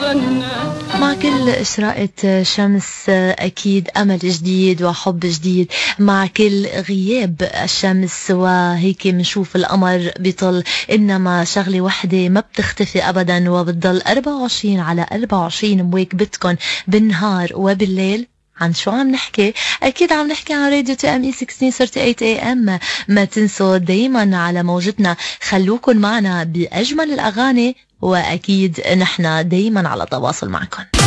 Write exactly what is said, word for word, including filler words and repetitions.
مع كل إشراقة شمس أكيد أمل جديد وحب جديد، مع كل غياب الشمس وهيك منشوف القمر بيطل، إنما شغلة وحدة ما بتختفي أبدا وبتضل أربعة وعشرين على أربعة وعشرين مواكبتكن بالنهار وبالليل. عن شو عم نحكي؟ أكيد عم نحكي عن راديو تي ام اي ستة عشر ثلاثين اي ام. ما تنسوا دايما على موجتنا، خلوكن معنا بأجمل الأغاني، وأكيد نحن دايما على تواصل معكم.